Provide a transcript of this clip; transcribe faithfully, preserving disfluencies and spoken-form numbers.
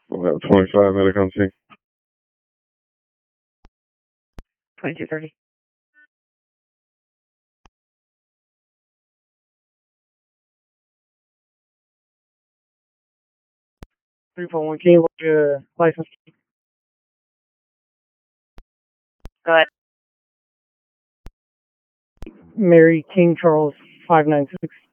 We'll have twenty-five Metacom C. twenty-two thirty. three four one, can you look your license? Go ahead. Mary King Charles five nine six.